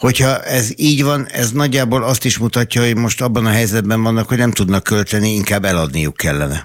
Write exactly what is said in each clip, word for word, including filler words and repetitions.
Hogyha ez így van, ez nagyjából azt is mutatja, hogy most abban a helyzetben vannak, hogy nem tudnak költeni, inkább eladniuk kellene.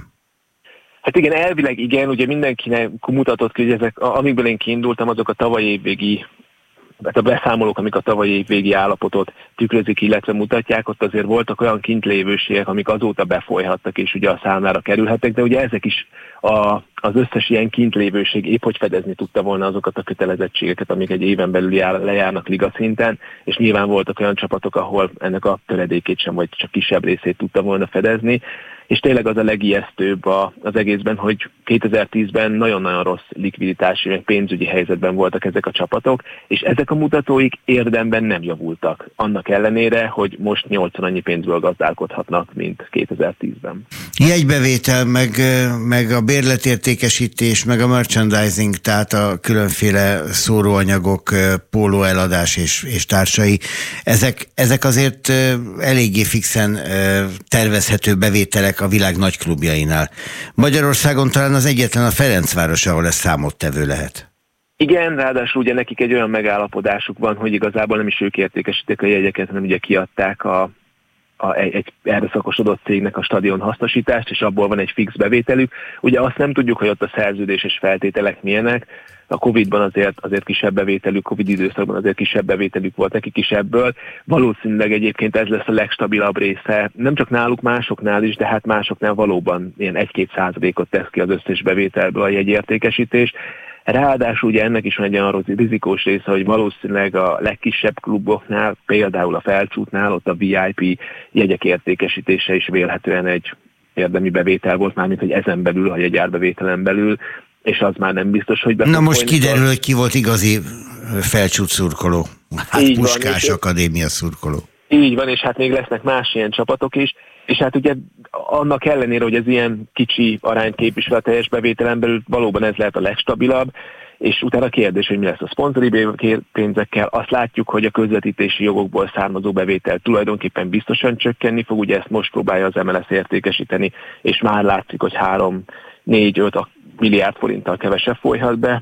Hát igen, elvileg igen, ugye mindenkinek mutatott ki, hogy ezek, amikből én kiindultam, azok a tavalyi évvégi, hát a beszámolók, amik a tavalyi évvégi állapotot tükrözik, illetve mutatják, ott azért voltak olyan kintlévőségek, amik azóta befolyhattak, és ugye a számlára kerülhettek, de ugye ezek is a, az összes ilyen kintlévőség épp hogy fedezni tudta volna azokat a kötelezettségeket, amik egy éven belül jár, lejárnak liga szinten, és nyilván voltak olyan csapatok, ahol ennek a töredékét sem, vagy csak kisebb részét tudta volna fedezni. És tényleg az a legijesztőbb az egészben, hogy kétezer-tízben nagyon-nagyon rossz likviditási, meg pénzügyi helyzetben voltak ezek a csapatok, és ezek a mutatóik érdemben nem javultak. Annak ellenére, hogy most nyolcszor annyi pénzből gazdálkodhatnak, mint kétezer-tízben. Jegybevétel, meg, meg a bérletértékesítés, meg a merchandising, tehát a különféle szóróanyagok, pólóeladás és, és társai, ezek, ezek azért eléggé fixen tervezhető bevételek a világ nagy klubjainál. Magyarországon talán az egyetlen a Ferencváros, ahol ez számottevő lehet. Igen, ráadásul ugye nekik egy olyan megállapodásuk van, hogy igazából nem is ők értékesítik a jegyeket, hanem ugye kiadták a, a, egy, egy erre szakosodott cégnek a stadion hasznosítást, és abból van egy fix bevételük. Ugye azt nem tudjuk, hogy ott a szerződéses feltételek milyenek. A Covidban azért, azért kisebb bevételük, Covid időszakban azért kisebb bevételük volt nekik is ebből. Valószínűleg egyébként ez lesz a legstabilabb része, nem csak náluk, másoknál is, de hát másoknál valóban ilyen egy-két százalékot tesz ki az összes bevételből a jegyértékesítés. Ráadásul ugye ennek is van egy olyan rizikós része, hogy valószínűleg a legkisebb kluboknál, például a Felcsútnál, ott a vé i pé jegyek értékesítése is vélhetően egy érdemi bevétel volt, mármint hogy ezen belül, a jegyárbevételen belül, és az már nem biztos, hogy be Na most kiderül, hogy ki volt igazi Felcsút szurkoló. Hát így Puskás van, Akadémia szurkoló. Így van, és hát még lesznek más ilyen csapatok is, és hát ugye annak ellenére, hogy ez ilyen kicsi arányt képvisel a teljes bevételen belül, valóban ez lehet a legstabilabb, és utána a kérdés, hogy mi lesz a szponzori pénzekkel. Azt látjuk, hogy a közvetítési jogokból származó bevétel tulajdonképpen biztosan csökkenni fog, ugye ezt most próbálja az em el es értékesíteni, és már látszik, hogy három, négy, öt milliárd forinttal kevesebb folyhat be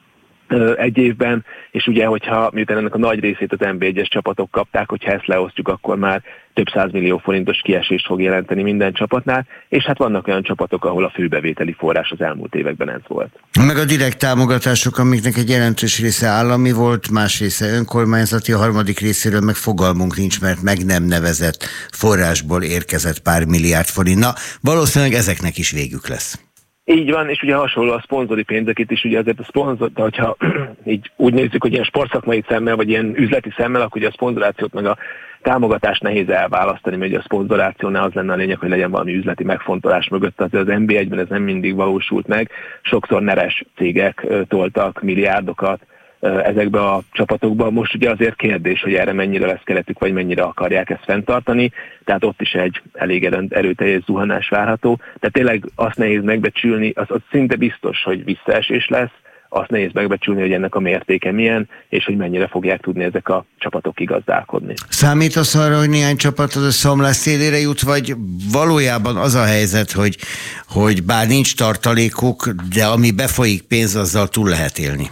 egy évben, és ugye, hogyha miután ennek a nagy részét az en bé egyes csapatok kapták, hogyha ezt leosztjuk, akkor már több százmillió forintos kiesést fog jelenteni minden csapatnál, és hát vannak olyan csapatok, ahol a főbevételi forrás az elmúlt években ez volt. Meg a direkt támogatások, amiknek egy jelentős része állami volt, más része önkormányzati, a harmadik részéről meg fogalmunk nincs, mert meg nem nevezett forrásból érkezett pár milliárd forint. Na, valószínűleg ezeknek is végük lesz. Így van, és ugye hasonló a szponzori pénzeket is, ugye azért a szponzor, de hogyha így úgy nézzük, hogy ilyen sportszakmai szemmel, vagy ilyen üzleti szemmel, akkor ugye a szponzorációt meg a támogatást nehéz elválasztani, mert ugye a szponzorációnál az lenne a lényeg, hogy legyen valami üzleti megfontolás mögött, tehát az en bé egyben ez nem mindig valósult meg, sokszor neres cégek toltak milliárdokat ezekbe a csapatokba. Most ugye azért kérdés, hogy erre mennyire lesz keretük, vagy mennyire akarják ezt fenntartani, tehát ott is egy elég erőteljes zuhanás várható. Tehát tényleg azt nehéz megbecsülni, az, az szinte biztos, hogy visszaesés lesz, azt nehéz megbecsülni, hogy ennek a mértéke milyen, és hogy mennyire fogják tudni ezek a csapatok kigazdálkodni. Számítasz arra, hogy néhány csapat az a szomlás szélére jut, vagy valójában az a helyzet, hogy, hogy bár nincs tartalékuk, de ami befolyik pénz, azzal túl lehet élni?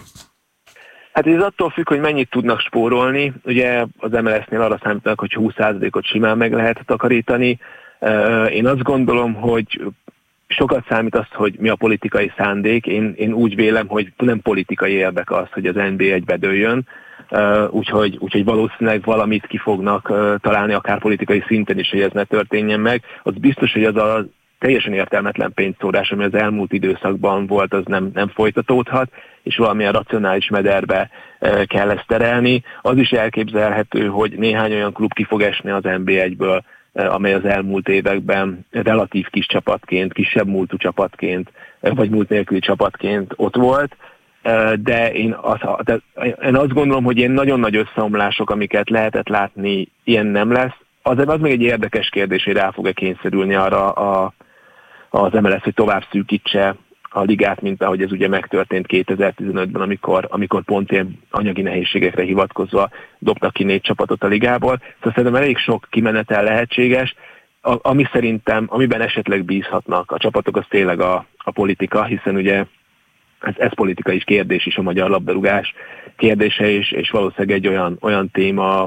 Hát ez attól függ, hogy mennyit tudnak spórolni. Ugye az em el es-nél arra számítanak, hogy húsz százalékot simán meg lehet takarítani. Én azt gondolom, hogy sokat számít azt, hogy mi a politikai szándék. Én, én úgy vélem, hogy nem politikai érdek az, hogy az en bé egy bedőljön, úgyhogy, úgyhogy valószínűleg valamit ki fognak találni, akár politikai szinten is, hogy ez ne történjen meg. Az biztos, hogy az a teljesen értelmetlen pénzszórás, ami az elmúlt időszakban volt, az nem, nem folytatódhat, és valamilyen racionális mederbe kell ezt terelni. Az is elképzelhető, hogy néhány olyan klub ki fog esni az en bé egyből, amely az elmúlt években relatív kis csapatként, kisebb múltú csapatként, vagy múlt nélküli csapatként ott volt, de én, az, de én azt gondolom, hogy ilyen nagyon nagy összeomlások, amiket lehetett látni, ilyen nem lesz. Az, az még egy érdekes kérdés, hogy rá fog-e kényszerülni arra a, az em el es, hogy tovább szűkítse a ligát, mint ahogy ez ugye megtörtént kétezer-tizenötben, amikor, amikor pont ilyen anyagi nehézségekre hivatkozva dobtak ki négy csapatot a ligából. Szóval szerintem elég sok kimenetel lehetséges, a, ami szerintem, amiben esetleg bízhatnak a csapatok, az tényleg a, a politika, hiszen ugye ez, ez politikai is kérdés is, a magyar labdarúgás kérdése is, és valószínűleg egy olyan, olyan téma,